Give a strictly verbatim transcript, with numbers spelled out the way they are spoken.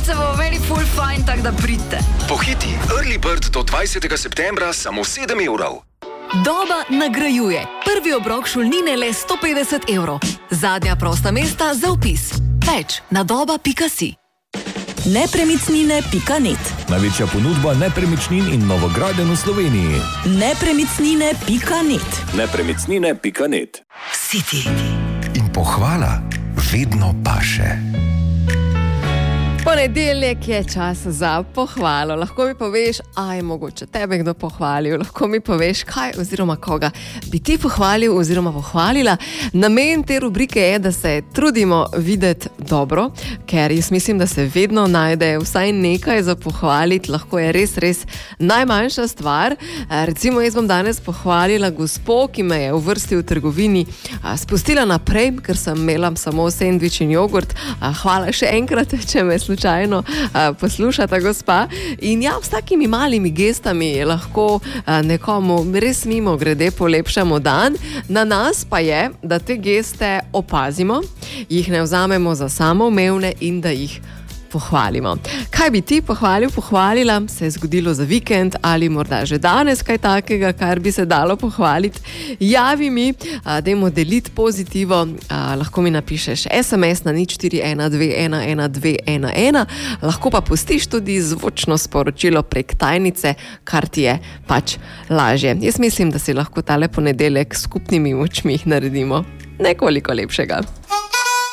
se bomo imeli ful fajn, tak da pridite. Pohiti, Early Bird do dvajsetega septembra samo sedem evrov. Doba nagrajuje. Prvi obrok šolnine le sto petdeset evrov. Zadnja prosta mesta za vpis. Več na doba pika si. nepremičnine pika net. Največja ponudba nepremičnin in novogradenj v Sloveniji. nepremičnine pika net. nepremičnine pika net. City. In pohvala vedno paše. Ponedeljek je čas za pohvalo. Lahko mi poveš, a je mogoče tebe kdo pohvalil, lahko mi poveš, kaj oziroma koga bi ti pohvalil oziroma pohvalila. Namen te rubrike je, da se trudimo videti dobro, ker jaz mislim, da se vedno najde vsaj nekaj za pohvaliti, lahko je res, res najmanjša stvar. Recimo, jaz bom danes pohvalila gospo, ki me je v vrsti v trgovini spustila naprej, ker sem imela samo sendvič in jogurt. Hvala še enkrat, če me slučajno poslušata gospa. In ja, s takimi malimi gestami lahko nekomu res mimo grede polepšamo dan. Na nas pa je, da te geste opazimo, jih ne vzamemo za samoumevne in da jih pohvalimo. Kaj bi ti pohvalil, pohvalila, se je zgodilo za vikend ali morda že danes kaj takega, kar bi se dalo pohvaliti? Javi mi, dajmo deliti pozitivo, lahko mi napišeš es em es na nič štiri ena dve ena ena dve ena ena, lahko pa pustiš tudi zvočno sporočilo prek tajnice, kar ti je pač lažje. Jaz mislim, da si lahko tale ponedeljek s skupnimi močmi naredimo nekoliko lepšega.